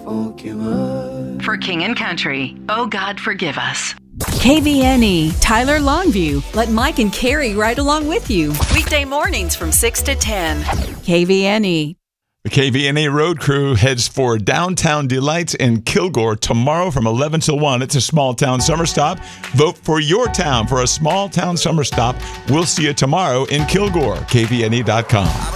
For King and Country, Oh God Forgive Us. KVNE, Tyler Longview. Let Mike and Carrie ride along with you. Weekday mornings from 6 to 10. KVNE. The KVNA road crew heads for Downtown Delights in Kilgore tomorrow from 11 till 1. It's a small town summer stop. Vote for your town for a small town summer stop. We'll see you tomorrow in Kilgore. KVNE.com.